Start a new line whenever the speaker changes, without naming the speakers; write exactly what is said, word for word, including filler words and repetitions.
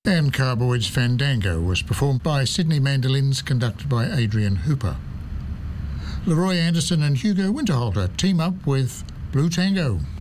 And Carboyd's Fandango was performed by Sydney Mandolins, conducted by Adrian Hooper. Leroy Anderson and Hugo Winterhalter team up with Blue Tango.